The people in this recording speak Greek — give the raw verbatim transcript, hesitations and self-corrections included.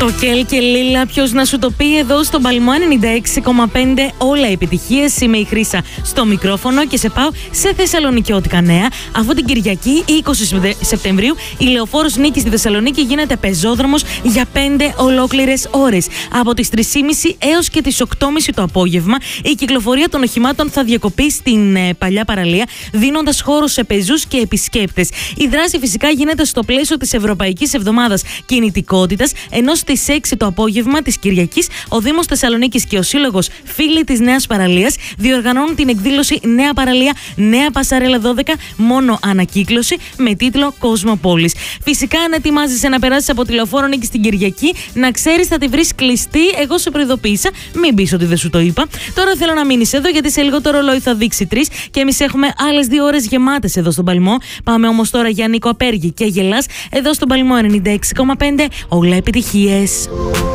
Το Κέλ και Λίλα, ποιος να σου το πει, εδώ στον Παλμό ενενήντα έξι κόμμα πέντε, όλα επιτυχίες. Είμαι η Χρύσα στο μικρόφωνο και σε πάω σε θεσσαλονικιώτικα νέα. Αφού την Κυριακή, είκοσι Σεπτεμβρίου, η Λεωφόρος Νίκης στη Θεσσαλονίκη γίνεται πεζόδρομος για πέντε ολόκληρες ώρες. Από τις τρεις και μισή έως και τις οκτώ και μισή το απόγευμα, η κυκλοφορία των οχημάτων θα διακοπεί στην ε, παλιά παραλία, δίνοντας χώρο σε πεζούς και επισκέπτες. Η δράση φυσικά γίνεται στο πλαίσιο της Ευρωπαϊκής Εβδομάδας Κινητικότητας, ενώ στις έξι το απόγευμα της Κυριακής ο Δήμος Θεσσαλονίκης και ο Σύλλογος Φίλοι της Νέας Παραλίας διοργανώνουν την εκδήλωση Νέα Παραλία, Νέα Πασαρέλα δώδεκα, μόνο ανακύκλωση, με τίτλο Κόσμο Πόλης. Φυσικά, αν ετοιμάζεσαι να περάσεις από τη Λεωφόρο Νίκης την Κυριακή, να ξέρεις θα τη βρεις κλειστή. Εγώ σε προειδοποίησα, μην πεις ότι δεν σου το είπα. Τώρα θέλω να μείνεις εδώ, γιατί σε λίγο το ρολόι θα δείξει τρεις και εμείς έχουμε άλλες δύο ώρες γεμάτες εδώ στον Παλμό. Πάμε όμως τώρα για Νίκο Απέργη και Γελάς εδώ στον Παλμό ενενήντα έξι κόμμα πέντε, όλα επιτυχίες.